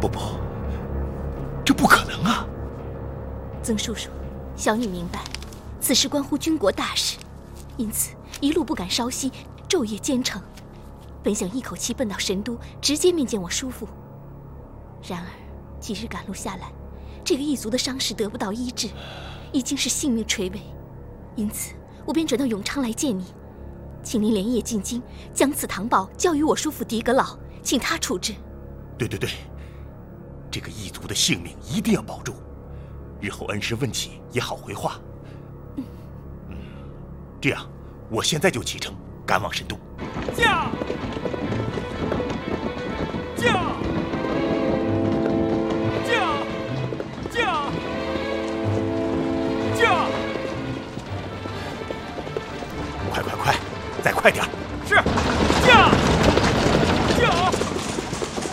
不，这不可能啊！ 曾叔叔，小女明白，此事关乎军国大事，因此一路不敢稍息，昼夜兼程。本想一口气奔到神都，直接面见我叔父。然而几日赶路下来，这个异族的伤势得不到医治，已经是性命垂危，因此我便转到永昌来见你，请您连夜进京，将此唐宝交予我叔父狄阁老，请他处置。 对，这个异族的性命一定要保住，日后恩师问起也好回话。这样，我现在就启程赶往神都。 驾！